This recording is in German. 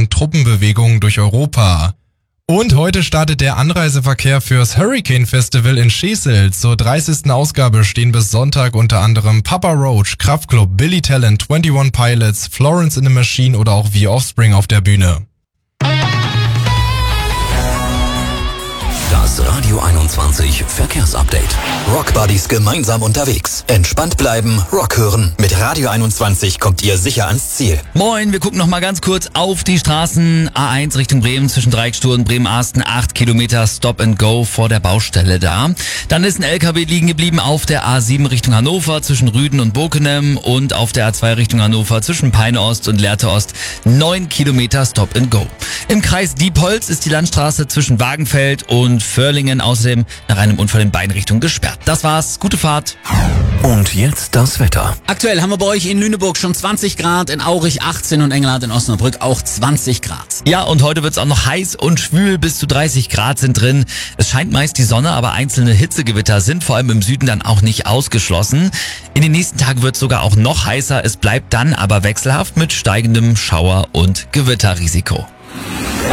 und Truppenbewegungen durch Europa. Und heute startet der Anreiseverkehr fürs Hurricane Festival in Schesel. Zur 30. Ausgabe stehen bis Sonntag unter anderem Papa Roach, Kraftklub, Billy Talent, 21 Pilots, Florence in the Machine oder auch The Offspring auf der Bühne. Das Radio 21 Verkehrsupdate. Rock Buddies gemeinsam unterwegs. Entspannt bleiben, Rock hören. Mit Radio 21 kommt ihr sicher ans Ziel. Moin, wir gucken noch mal ganz kurz auf die Straßen. A1 Richtung Bremen zwischen Dreieckstur und Bremen-Arsten. 8 Kilometer Stop and Go vor der Baustelle da. Dann ist ein LKW liegen geblieben auf der A7 Richtung Hannover zwischen Rüden und Bokenem und auf der A2 Richtung Hannover zwischen Peine Ost und Lehrte Ost. 9 Kilometer Stop and Go. Im Kreis Diepholz ist die Landstraße zwischen Wagenfeld und Vörlingen außerdem nach einem Unfall in beiden Richtungen gesperrt. Das war's. Gute Fahrt. Und jetzt das Wetter. Aktuell haben wir bei euch in Lüneburg schon 20 Grad, in Aurich 18 und Engelhardt in Osnabrück auch 20 Grad. Ja, und heute wird's auch noch heiß und schwül. Bis zu 30 Grad sind drin. Es scheint meist die Sonne, aber einzelne Hitzegewitter sind vor allem im Süden dann auch nicht ausgeschlossen. In den nächsten Tagen wird's sogar auch noch heißer. Es bleibt dann aber wechselhaft mit steigendem Schauer- und Gewitterrisiko.